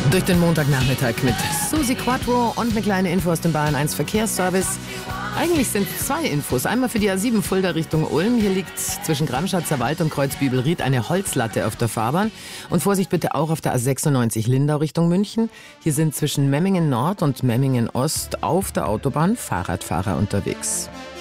Durch den Montagnachmittag mit Susi Quattro und eine kleine Info aus dem Bayern 1 Verkehrsservice. Eigentlich sind zwei Infos. Einmal für die A7 Fulda Richtung Ulm. Hier liegt zwischen Gramschatzer Wald und Kreuzbübelried eine Holzlatte auf der Fahrbahn. Und Vorsicht bitte auch auf der A96 Lindau Richtung München. Hier sind zwischen Memmingen Nord und Memmingen Ost auf der Autobahn Fahrradfahrer unterwegs.